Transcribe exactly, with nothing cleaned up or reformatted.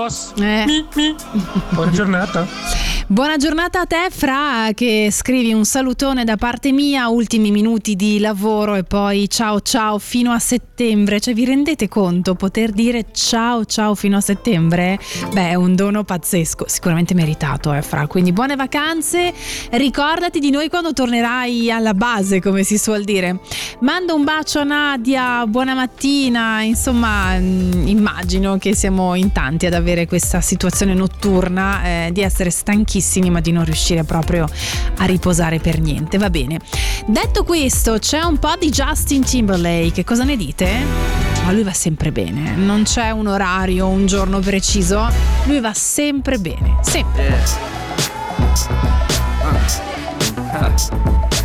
Eh. Mi, mi. Buona giornata. Buona giornata a te, Fra, che scrivi un salutone da parte mia, ultimi minuti di lavoro e poi ciao ciao fino a settembre. Cioè, vi rendete conto, poter dire ciao ciao fino a settembre? Beh, è un dono pazzesco, sicuramente meritato, eh, Fra. Quindi buone vacanze, ricordati di noi quando tornerai alla base, come si suol dire. Mando un bacio a Nadia, buona mattina, insomma, immagino che siamo in tanti ad avere questa situazione notturna, eh, di essere stanchissimi ma di non riuscire proprio a riposare per niente. Va bene, detto questo, c'è un po' di Justin Timberlake, cosa ne dite? Ma lui va sempre bene, non c'è un orario, un giorno preciso, lui va sempre bene, sempre. Yeah. Uh. Uh.